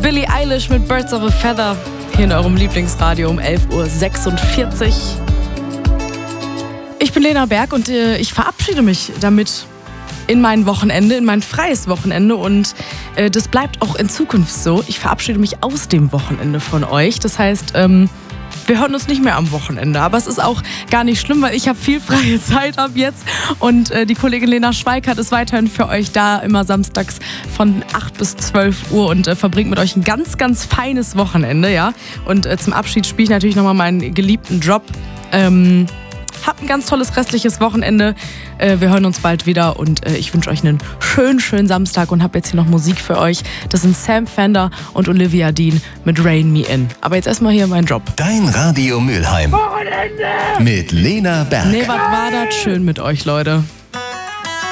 Billie Eilish mit Birds of a Feather hier in eurem Lieblingsradio um 11.46 Uhr. Ich bin Lena Berg und ich verabschiede mich damit in mein Wochenende, in mein freies Wochenende und das bleibt auch in Zukunft so. Ich verabschiede mich aus dem Wochenende von euch. Das heißt, wir hören uns nicht mehr am Wochenende, aber es ist auch gar nicht schlimm, weil ich habe viel freie Zeit ab jetzt und die Kollegin Lena Schweikart ist weiterhin für euch da, immer samstags von 8 bis 12 Uhr und verbringt mit euch ein ganz, ganz feines Wochenende, ja. Und zum Abschied spiele ich natürlich nochmal meinen geliebten Job. Habt ein ganz tolles restliches Wochenende. Wir hören uns bald wieder und ich wünsche euch einen schönen Samstag und habe jetzt hier noch Musik für euch. Das sind Sam Fender und Olivia Dean mit Rain Me In. Aber jetzt erstmal hier mein Job. Dein Radio Mülheim. Wochenende! Mit Lena Berg. Nee, was war das schön mit euch, Leute.